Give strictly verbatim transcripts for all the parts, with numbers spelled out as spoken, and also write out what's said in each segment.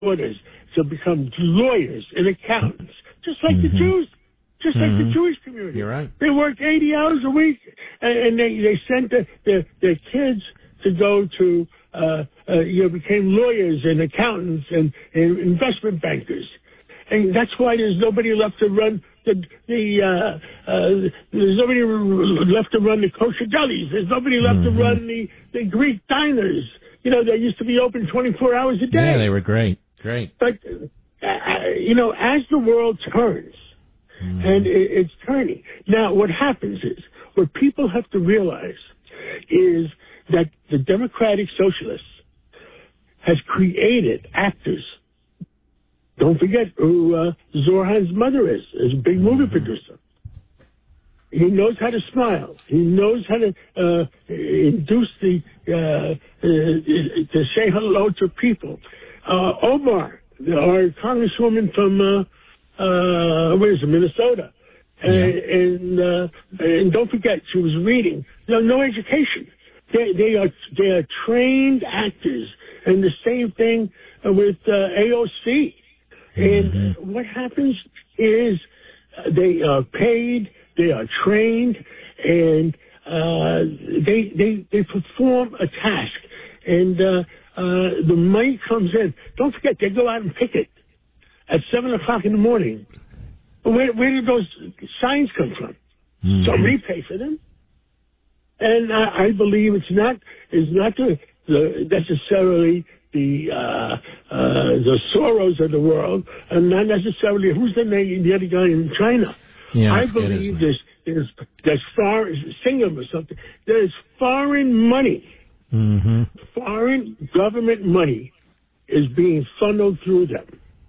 daughters to become lawyers and accountants, just like mm-hmm. the Jews, just mm-hmm. like the Jewish community. You're right. They worked eighty hours a week, and, and they, they sent the, their, their kids to go to, uh, uh, you know, became lawyers and accountants and, and investment bankers. And that's why there's nobody left to run the, the uh, uh, there's nobody left to run the kosher delis. There's nobody left mm-hmm. to run the, the Greek diners. You know, they used to be open twenty-four hours a day. Yeah, they were great. Great. But, uh, you know, as the world turns, mm-hmm. and it, it's turning. Now, what happens is, what people have to realize is that the Democratic Socialists has created actors. Don't forget who uh, Zorhan's mother is, is a big movie mm-hmm. producer. He knows how to smile. He knows how to uh, induce the, uh, uh, to say hello to people. Uh, Omar, our congresswoman from, uh, uh, where is it, Minnesota. And, yeah. and, uh, and don't forget, she was reading. No, no education. They, they are, they are trained actors. And the same thing with uh, A O C. And mm-hmm. what happens is they are paid, they are trained, and uh, they they they perform a task, and uh, uh, the money comes in. Don't forget, they go out and picket at seven o'clock in the morning. Where where did those signs come from? Mm-hmm. Somebody pay for them, and I, I believe it's not is not the, the necessarily. the uh, uh, the Soros of the world, and not necessarily who's the name, the other guy in China. Yeah, I believe there's there's there's foreign Singham or something. There's foreign money, mm-hmm. foreign government money is being funneled through them,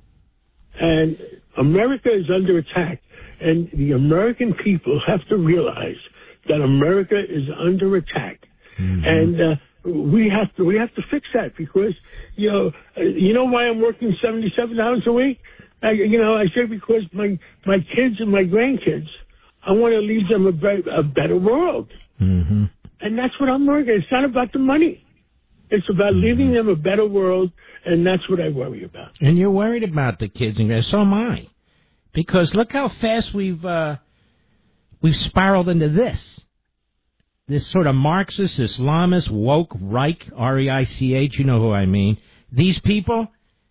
and America is under attack. And the American people have to realize that America is under attack, mm-hmm. and. Uh, We have to we have to fix that because you know uh, you know why I'm working seventy-seven hours a week. I, you know I say because my my kids and my grandkids, I want to leave them a, be- a better world, mm-hmm. and that's what I'm working. It's not about the money. It's about mm-hmm. leaving them a better world, and that's what I worry about. And you're worried about the kids, and so am I, because look how fast we've uh, we've spiraled into this. This sort of Marxist, Islamist, woke, Reich, R E I C H, you know who I mean. These people,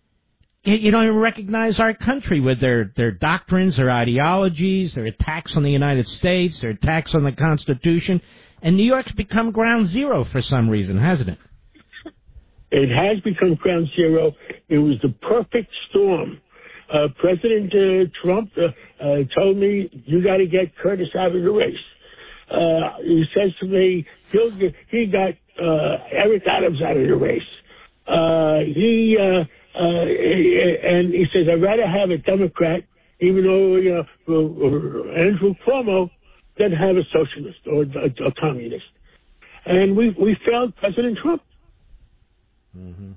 you don't even recognize our country with their, their doctrines, their ideologies, their attacks on the United States, their attacks on the Constitution. And New York's become ground zero for some reason, hasn't it? It has become ground zero. It was the perfect storm. Uh, President uh, Trump uh, uh, told me, you got to get Curtis out of the race. Uh, he says to me, he'll get, he got uh, Eric Adams out of the race. Uh, he uh, uh, and he says, I'd rather have a Democrat, even though you know Andrew Cuomo, than have a socialist or a, a communist. And we we failed President Trump. Mm-hmm.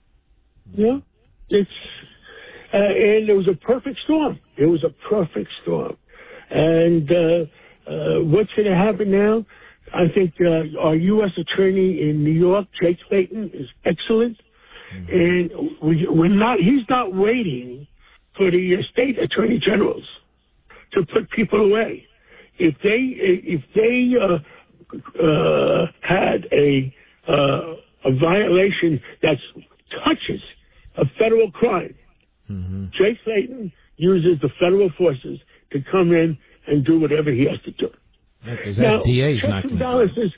You know, it's uh, and it was a perfect storm. It was a perfect storm, and. Uh, Uh, what's going to happen now? I think uh, our U S attorney in New York, Jake Clayton, is excellent, mm-hmm. and we, we're not. He's not waiting for the uh, state attorney generals to put people away. If they if they uh, uh, had a uh, a violation that touches a federal crime, mm-hmm. Jake Clayton uses the federal forces to come in and do whatever he has to do. Because now, that D A's checks not and going balances.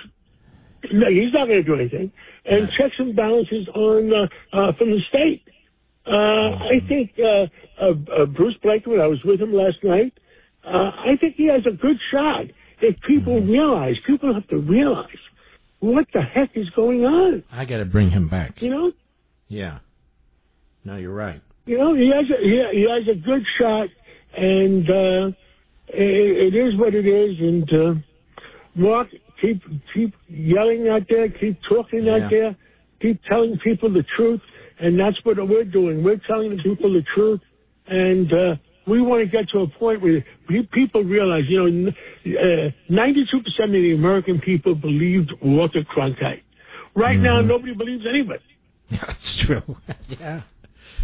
No, he's not going to do anything. And right. checks and balances on uh, uh, from the state. Uh, mm-hmm. I think uh, uh, uh, Bruce Blakeman, I was with him last night. Uh, I think he has a good shot. If people mm-hmm. realize, people have to realize what the heck is going on. I got to bring him back. You know? Yeah. No, you're right. You know, he has a, he, he has a good shot, and uh, it, it is what it is. And uh, Mark, keep keep yelling out there, keep talking yeah. out there, keep telling people the truth, and that's what we're doing. We're telling the people the truth, and uh, we want to get to a point where people realize, you know, uh, ninety-two percent of the American people believed Walter Cronkite. Right mm-hmm. now, nobody believes anybody. That's true. Yeah.